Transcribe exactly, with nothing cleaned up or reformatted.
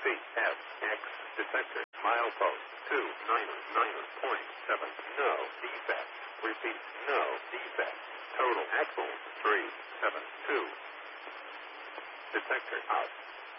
C F X detector. Milepost two nine nine point seven. No defect. Repeat. No defect. Total axle three seven two. Detector out.